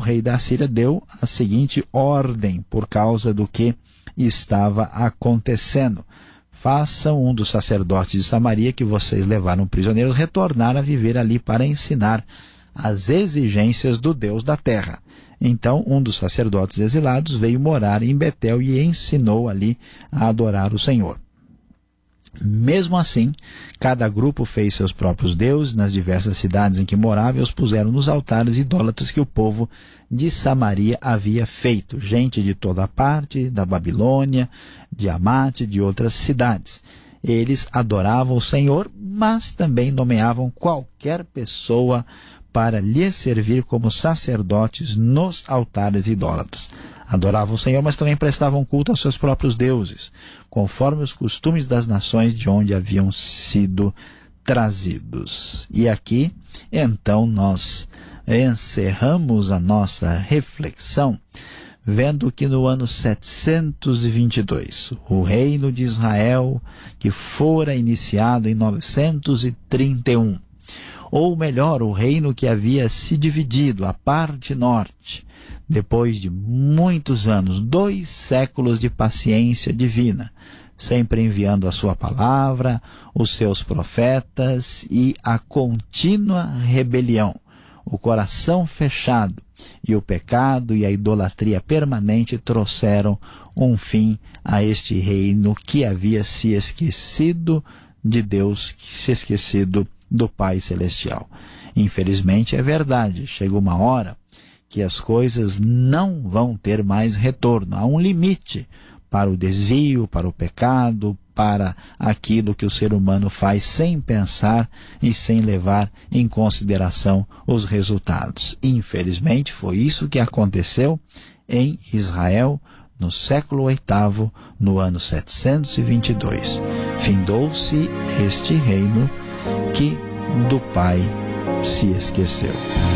rei da Síria deu a seguinte ordem por causa do que estava acontecendo: façam um dos sacerdotes de Samaria que vocês levaram prisioneiros retornar a viver ali para ensinar as exigências do Deus da terra. Então, um dos sacerdotes exilados veio morar em Betel e ensinou ali a adorar o Senhor. Mesmo assim, cada grupo fez seus próprios deuses nas diversas cidades em que morava e os puseram nos altares idólatras que o povo de Samaria havia feito. Gente de toda parte, da Babilônia, de Amate, de outras cidades. Eles adoravam o Senhor, mas também nomeavam qualquer pessoa para lhe servir como sacerdotes nos altares idólatras. Adoravam o Senhor, mas também prestavam culto aos seus próprios deuses, conforme os costumes das nações de onde haviam sido trazidos. E aqui, então, nós encerramos a nossa reflexão vendo que no ano 722, o reino de Israel, que fora iniciado em 931, ou melhor, o reino que havia se dividido, a parte norte, depois de muitos anos, 2 séculos de paciência divina, sempre enviando a sua palavra, os seus profetas e a contínua rebelião, o coração fechado e o pecado e a idolatria permanente trouxeram um fim a este reino que havia se esquecido de Deus, que se esquecido do Pai Celestial. Infelizmente é verdade, chega uma hora que as coisas não vão ter mais retorno. Há um limite para o desvio, para o pecado, para aquilo que o ser humano faz sem pensar e sem levar em consideração os resultados. Infelizmente foi isso que aconteceu em Israel no século VIII, no ano 722. Findou-se este reino que do Pai se esqueceu.